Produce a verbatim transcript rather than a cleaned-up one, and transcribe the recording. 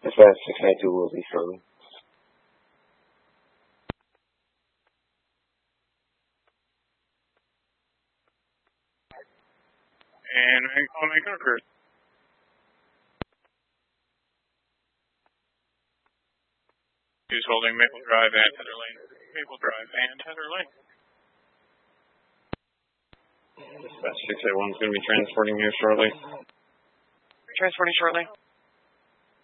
Dispatch six nine two will be shortly. And I'm calling Kirk. Who's holding Maple Drive and Heather Lane? Maple Drive and Heather Lane. Dispatch six eight one is going to be transporting here shortly. Transporting shortly.